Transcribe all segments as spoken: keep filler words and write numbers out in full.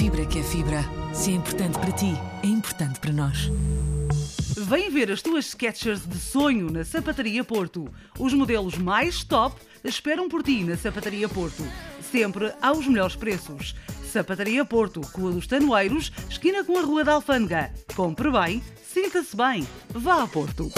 Fibra que é fibra. Se é importante para ti, é importante para nós. Vem ver as tuas Skechers de sonho na Sapataria Porto. Os modelos mais top esperam por ti na Sapataria Porto. Sempre aos melhores preços. Sapataria Porto, Rua dos Tanoeiros, esquina com a Rua da Alfândega. Compre bem, sinta-se bem. Vá a Porto.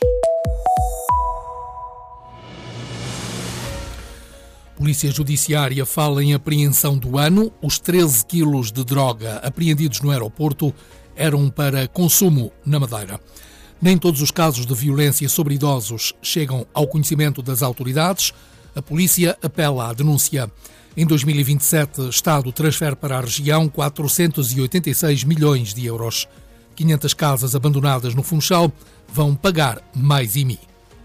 Polícia Judiciária fala em apreensão do ano. Os treze quilos de droga apreendidos no aeroporto eram para consumo na Madeira. Nem todos os casos de violência sobre idosos chegam ao conhecimento das autoridades. A polícia apela à denúncia. Em dois mil e vinte e sete, o Estado transfere para a região quatrocentos e oitenta e seis milhões de euros. quinhentas casas abandonadas no Funchal vão pagar mais I M I.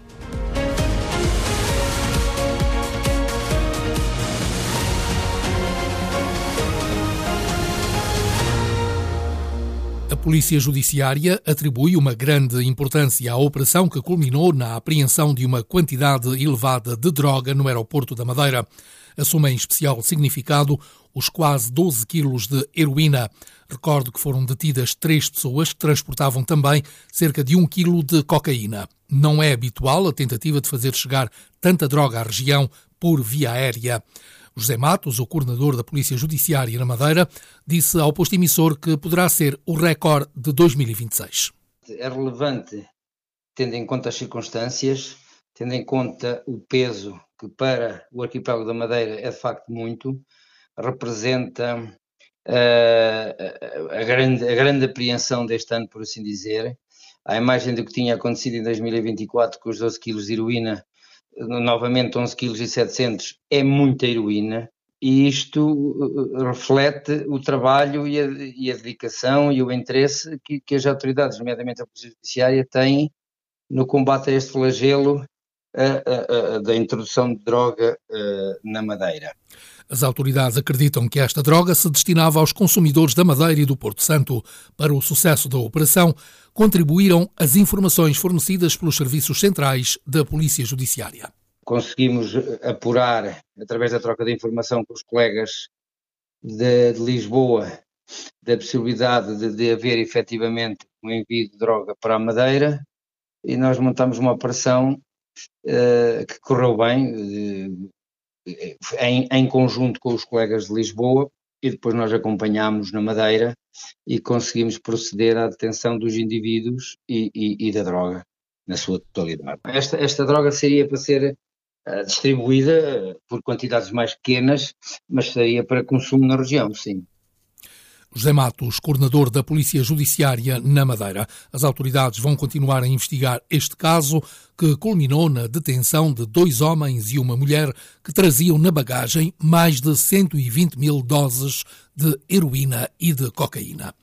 A Polícia Judiciária atribui uma grande importância à operação que culminou na apreensão de uma quantidade elevada de droga no aeroporto da Madeira. Assume em especial significado os quase doze quilos de heroína. Recordo que foram detidas três pessoas que transportavam também cerca de um quilo de cocaína. Não é habitual a tentativa de fazer chegar tanta droga à região por via aérea. José Matos, o coordenador da Polícia Judiciária na Madeira, disse ao posto emissor que poderá ser o recorde de dois mil e vinte e seis. É relevante, tendo em conta as circunstâncias, tendo em conta o peso que para o arquipélago da Madeira é de facto muito, representa uh, a, grande, a grande apreensão deste ano, por assim dizer. À imagem do que tinha acontecido em dois mil e vinte e quatro com os doze quilos de heroína, novamente onze quilos e setecentos, é muita heroína, e isto reflete o trabalho e a, e a dedicação e o interesse que, que as autoridades, nomeadamente a Polícia Judiciária, têm no combate a este flagelo a, a, a, da introdução de droga a, na Madeira. As autoridades acreditam que esta droga se destinava aos consumidores da Madeira e do Porto Santo. Para o sucesso da operação, contribuíram as informações fornecidas pelos serviços centrais da Polícia Judiciária. Conseguimos apurar, através da troca de informação com os colegas de, de Lisboa, da possibilidade de, de haver efetivamente um envio de droga para a Madeira, e nós montamos uma operação uh, que correu bem, uh, Em, em conjunto com os colegas de Lisboa, e depois nós acompanhámos na Madeira e conseguimos proceder à detenção dos indivíduos e, e, e da droga na sua totalidade. Esta, esta droga seria para ser uh, distribuída uh, por quantidades mais pequenas, mas seria para consumo na região, sim. José Matos, coordenador da Polícia Judiciária na Madeira. As autoridades vão continuar a investigar este caso, que culminou na detenção de dois homens e uma mulher que traziam na bagagem mais de cento e vinte mil doses de heroína e de cocaína.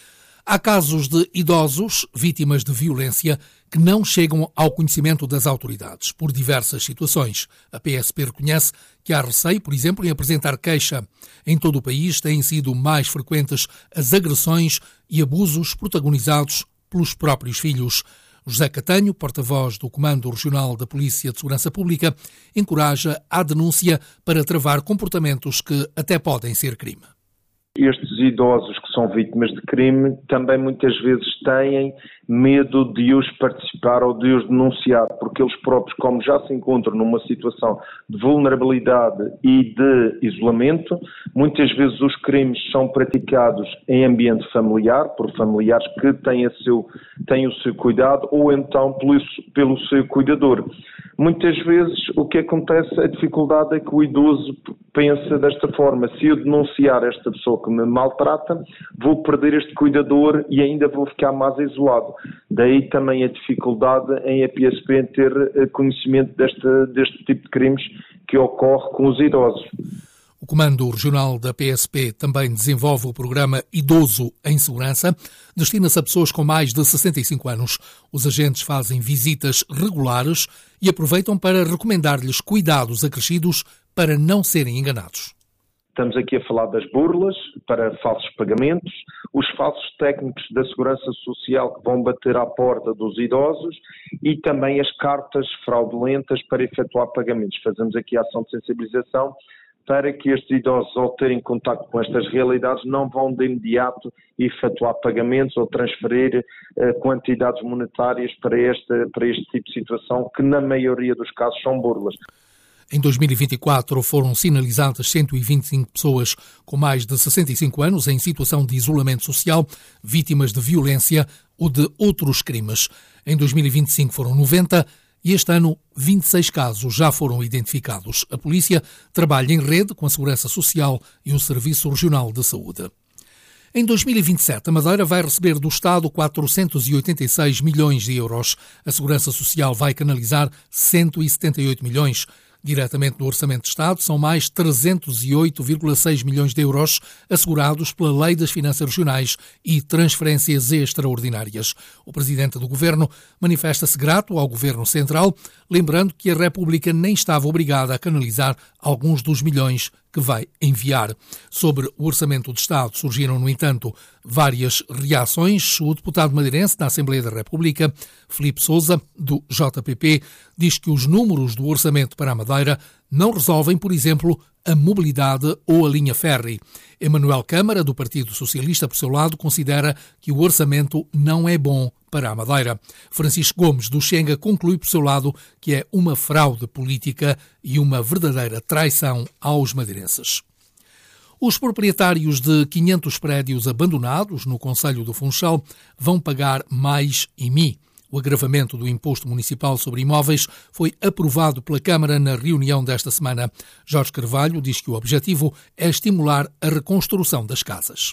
Há casos de idosos vítimas de violência que não chegam ao conhecimento das autoridades por diversas situações. A P S P reconhece que há receio, por exemplo, em apresentar queixa. Em todo o país têm sido mais frequentes as agressões e abusos protagonizados pelos próprios filhos. José Catanho, porta-voz do Comando Regional da Polícia de Segurança Pública, encoraja a denúncia para travar comportamentos que até podem ser crime. Estes idosos que são vítimas de crime também muitas vezes têm medo de os participar ou de os denunciar, porque eles próprios, como já se encontram numa situação de vulnerabilidade e de isolamento, muitas vezes os crimes são praticados em ambiente familiar, por familiares que têm, a seu, têm o seu cuidado, ou então pelo, pelo seu cuidador. Muitas vezes o que acontece, a dificuldade é que o idoso pensa desta forma: se eu denunciar esta pessoa que me maltrata, vou perder este cuidador e ainda vou ficar mais isolado. Daí também a dificuldade em a P S P em ter conhecimento deste, deste tipo de crimes que ocorre com os idosos. O Comando Regional da P S P também desenvolve o programa Idoso em Segurança. Destina-se a pessoas com mais de sessenta e cinco anos. Os agentes fazem visitas regulares e aproveitam para recomendar-lhes cuidados acrescidos para não serem enganados. Estamos aqui a falar das burlas para falsos pagamentos, os falsos técnicos da Segurança Social que vão bater à porta dos idosos e também as cartas fraudulentas para efetuar pagamentos. Fazemos aqui a ação de sensibilização para que estes idosos, ao terem contacto com estas realidades, não vão de imediato efetuar pagamentos ou transferir uh, quantidades monetárias para este, para este tipo de situação, que na maioria dos casos são burlas. Em dois mil e vinte e quatro foram sinalizadas cento e vinte e cinco pessoas com mais de sessenta e cinco anos em situação de isolamento social, vítimas de violência ou de outros crimes. Em dois mil e vinte e cinco foram noventa e este ano vinte e seis casos já foram identificados. A polícia trabalha em rede com a Segurança Social e o Serviço Regional de Saúde. Em dois mil e vinte e sete, a Madeira vai receber do Estado quatrocentos e oitenta e seis milhões de euros. A Segurança Social vai canalizar cento e setenta e oito milhões. Diretamente no Orçamento de Estado, são mais trezentos e oito vírgula seis milhões de euros assegurados pela Lei das Finanças Regionais e transferências extraordinárias. O Presidente do Governo manifesta-se grato ao Governo Central, lembrando que a República nem estava obrigada a canalizar alguns dos milhões que vai enviar. Sobre o Orçamento de Estado surgiram, no entanto, várias reações. O deputado madeirense da Assembleia da República, Filipe Sousa, do J P P, diz que os números do orçamento para a Madeira não resolvem, por exemplo, a mobilidade ou a linha ferry. Emanuel Câmara, do Partido Socialista, por seu lado, considera que o orçamento não é bom para a Madeira. Francisco Gomes, do Xenga, conclui, por seu lado, que é uma fraude política e uma verdadeira traição aos madeirenses. Os proprietários de quinhentos prédios abandonados no concelho do Funchal vão pagar mais I M I. O agravamento do imposto municipal sobre imóveis foi aprovado pela Câmara na reunião desta semana. Jorge Carvalho diz que o objetivo é estimular a reconstrução das casas.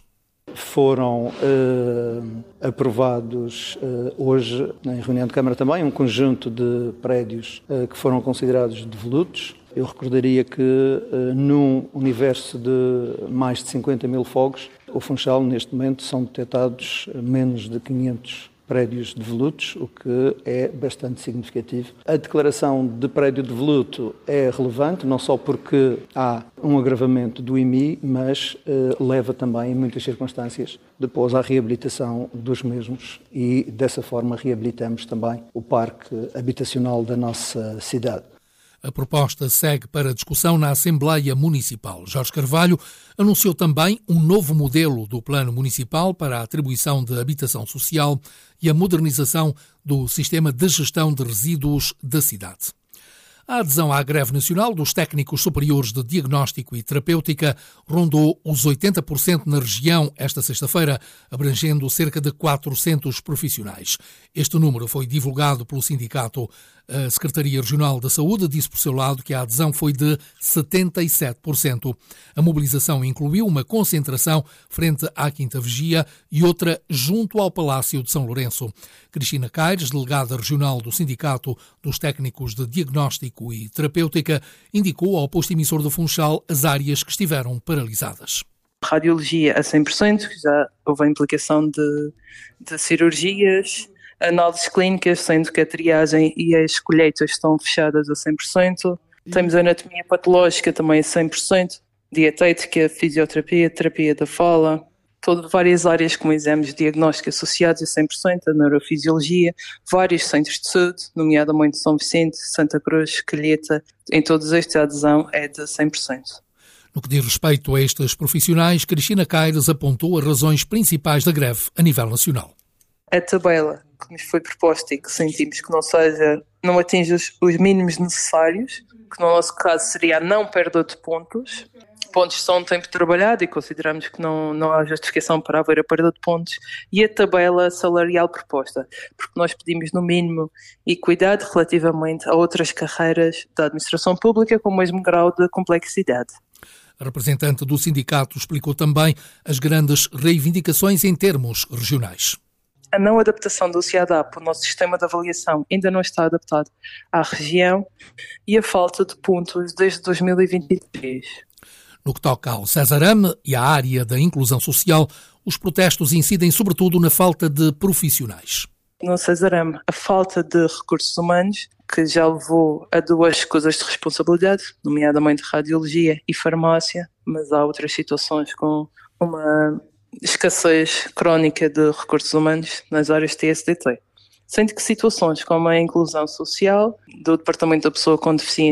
Foram uh, aprovados uh, hoje, em reunião de Câmara também, um conjunto de prédios uh, que foram considerados devolutos. Eu recordaria que uh, num universo de mais de cinquenta mil fogos, o Funchal, neste momento, são detectados menos de quinhentos prédios devolutos, o que é bastante significativo. A declaração de prédio devoluto é relevante, não só porque há um agravamento do I M I, mas eh, leva também, em muitas circunstâncias, depois à reabilitação dos mesmos e, dessa forma, reabilitamos também o parque habitacional da nossa cidade. A proposta segue para discussão na Assembleia Municipal. Jorge Carvalho anunciou também um novo modelo do Plano Municipal para a atribuição de habitação social e a modernização do sistema de gestão de resíduos da cidade. A adesão à greve nacional dos técnicos superiores de diagnóstico e terapêutica rondou os oitenta por cento na região esta sexta-feira, abrangendo cerca de quatrocentos profissionais. Este número foi divulgado pelo sindicato. A Secretaria Regional da Saúde disse por seu lado que a adesão foi de setenta e sete por cento. A mobilização incluiu uma concentração frente à Quinta Vigia e outra junto ao Palácio de São Lourenço. Cristina Caires, delegada regional do Sindicato dos Técnicos de Diagnóstico e Terapêutica, indicou ao posto emissor do Funchal as áreas que estiveram paralisadas. Radiologia a cem por cento, já houve a implicação de, de cirurgias, análises clínicas, sendo que a triagem e as colheitas estão fechadas a cem por cento. Temos a anatomia patológica também a cem por cento, dietética, fisioterapia, terapia da fala, todas várias áreas como exames de diagnóstico associados a cem por cento, a neurofisiologia, vários centros de saúde, nomeadamente São Vicente, Santa Cruz, Calheta, em todos estes a adesão é de cem por cento. No que diz respeito a estes profissionais, Cristina Caires apontou as razões principais da greve a nível nacional. A tabela que nos foi proposta e que sentimos que não seja, não atinge os, os mínimos necessários, que no nosso caso seria a não perda de pontos. Pontos são tempo trabalhado e consideramos que não, não há justificação para haver a perda de pontos, e a tabela salarial proposta, porque nós pedimos no mínimo equidade relativamente a outras carreiras da administração pública com o mesmo grau de complexidade. A representante do sindicato explicou também as grandes reivindicações em termos regionais. A não adaptação do C I A D A P, o nosso sistema de avaliação, ainda não está adaptado à região, e a falta de pontos desde dois mil e vinte e três. No que toca ao Cesarame e à área da inclusão social, os protestos incidem sobretudo na falta de profissionais. No Cesarame, a falta de recursos humanos, que já levou a duas escusas de responsabilidade, nomeadamente radiologia e farmácia, mas há outras situações com uma escassez crónica de recursos humanos nas áreas T S D T. Sendo que situações como a inclusão social, do Departamento da Pessoa com Deficiência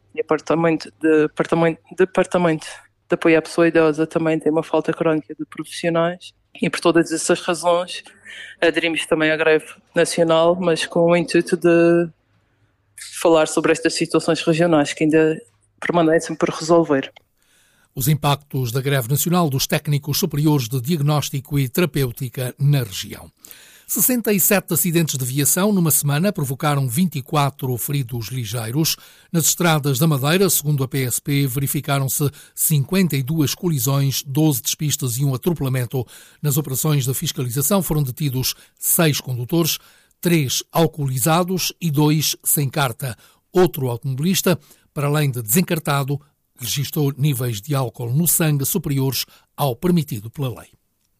E apartamento de, apartamento, departamento de apoio à pessoa idosa também tem uma falta crónica de profissionais. E por todas essas razões aderimos também à greve nacional, mas com o intuito de falar sobre estas situações regionais que ainda permanecem por resolver. Os impactos da greve nacional dos técnicos superiores de diagnóstico e terapêutica na região. sessenta e sete acidentes de viação numa semana provocaram vinte e quatro feridos ligeiros. Nas estradas da Madeira, segundo a P S P, verificaram-se cinquenta e duas colisões, doze despistas e um atropelamento. Nas operações de fiscalização foram detidos seis condutores, três alcoolizados e dois sem carta. Outro automobilista, para além de desencartado, registrou níveis de álcool no sangue superiores ao permitido pela lei.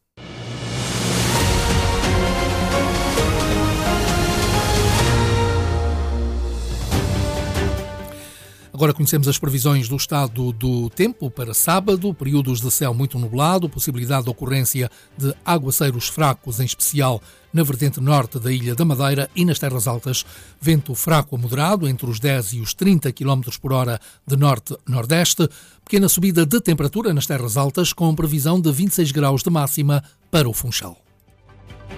Agora conhecemos as previsões do estado do tempo para sábado, períodos de céu muito nublado, possibilidade de ocorrência de aguaceiros fracos, em especial na vertente norte da Ilha da Madeira e nas terras altas, vento fraco a moderado, entre os dez e os trinta quilómetros por hora de norte-nordeste, pequena subida de temperatura nas terras altas, com previsão de vinte e seis graus de máxima para o Funchal.